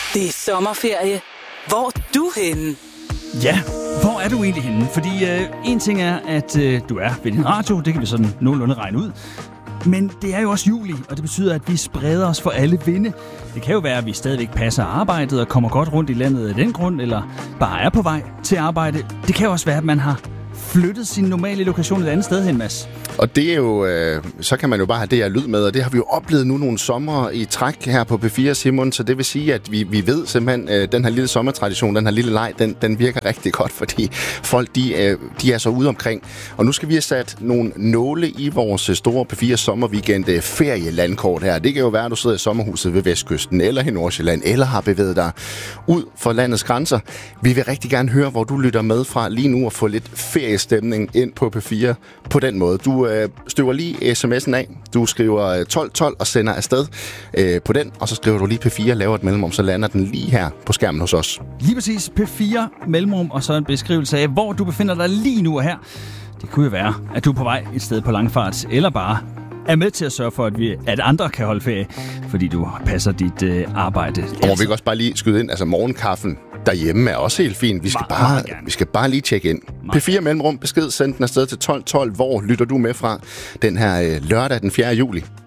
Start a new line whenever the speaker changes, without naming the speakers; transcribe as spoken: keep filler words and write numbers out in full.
Det er sommerferie. Hvor er du henne?
Ja, hvor er du egentlig henne? Fordi øh, en ting er, at øh, du er ved din radio, det kan vi sådan nogenlunde regne ud. Men det er jo også juli, og det betyder, at vi spreder os for alle vinde. Det kan jo være, at vi stadigvæk passer arbejdet og kommer godt rundt i landet af den grund, eller bare er på vej til arbejde. Det kan jo også være, at man har flyttet sin normale lokation et andet sted hen, Mads.
Og det er jo, øh, så kan man jo bare have det her lyd med, og det har vi jo oplevet nu nogle sommer i træk her på P fire, Simon, så det vil sige, at vi, vi ved simpelthen, øh, den her lille sommertradition, den her lille leg, den, den virker rigtig godt, fordi folk, de, øh, de er så ude omkring. Og nu skal vi have sat nogle nåle i vores store P fire sommerweekend øh, ferielandkort her. Det kan jo være, at du sidder i sommerhuset ved Vestkysten, eller i Nordsjælland, eller har bevæget dig ud for landets grænser. Vi vil rigtig gerne høre, hvor du lytter med fra lige nu, og få lidt feriestemning ind på P fire på den måde. Du øh, støver lige sms'en af. Du skriver tolv tolv og sender afsted øh, på den, og så skriver du lige P fire, laver et mellemrum, så lander den lige her på skærmen hos os.
Lige præcis P fire mellemrum, og så en beskrivelse af, hvor du befinder dig lige nu og her. Det kunne jo være, at du er på vej et sted på langfart, eller bare er med til at sørge for, at, vi, at andre kan holde ferie, fordi du passer dit øh, arbejde.
Og må altså, vi også bare lige skyde ind, altså morgenkaffen derhjemme er også helt fint. Vi skal,
meget,
bare,
meget
vi skal bare lige tjekke ind. P fire mellemrum, besked, send den afsted til tolv tolv. Hvor lytter du med fra den her øh, lørdag den fjerde juli?